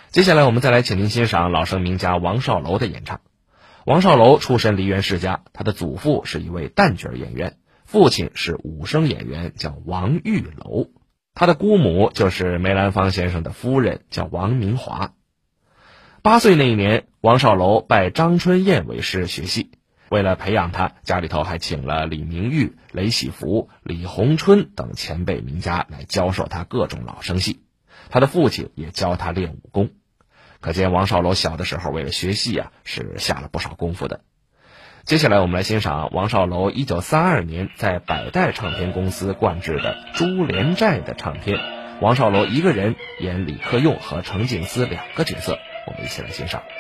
接下来我们再来请您欣赏老生名家王少楼的演唱。王少楼出身梨园世家，他的祖父是一位旦角演员，父亲是武生演员，叫王玉楼。他的姑母就是梅兰芳先生的夫人，叫王明华。8岁那一年，王少楼拜张春燕为师学戏。为了培养他，家里头还请了李明玉、雷喜福、李鸿春等前辈名家来教授他各种老生戏。他的父亲也教他练武功。可见王少楼小的时候为了学戏是下了不少功夫的。接下来我们来欣赏王少楼1932年在百代唱片公司灌制的《珠帘寨》的唱片，王少楼一个人演李克用和程静思2个角色，我们一起来欣赏。